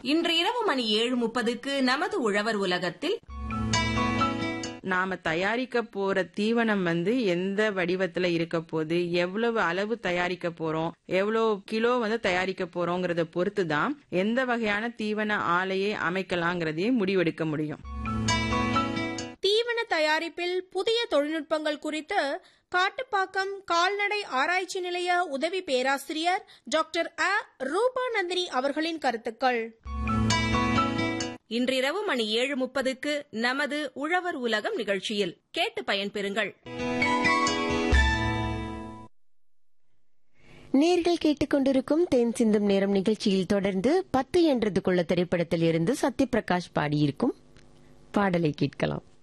இன்று இரவு மணி 7:30க்கு நமது உழவர் உலகத்தில் நாம தயாரிக்க போற தீவனம் எந்த வடிவத்துல இருக்க போது, எவ்வளவு அளவு தயாரிக்க போறோம், எவ்வளவு கிலோ தயாரிக்க போறோங்கிறத பொறுத்துதான் எந்த வகையான தீவன ஆலையை அமைக்கலாங்கிறதையும் முடிவெடுக்க முடியும். தீவன தயாரிப்பில் புதிய தொழில்நுட்பங்கள் குறித்து காட்டுப்பாக்கம் கால்நடை ஆராய்ச்சி நிலைய உதவி பேராசிரியர் டாக்டர் ரூபாநந்தினி அவர்களின் கருத்துக்கள். இன்றிரவு மணி 7:30க்கு நமது உழவர் உலகம் நிகழ்ச்சியில் கேட்டு பயன்பெறுங்கள். நேர்கள் கேட்டுக்கொண்டிருக்கும் தேன் சிந்தும் நேரம் நிகழ்ச்சியில் தொடர்ந்து 10 என்றதுக்குள்ள திரைப்படத்தில் இருந்து சத்யபிரகாஷ் பாடியிருக்கும் பாடலை கேட்கலாம்.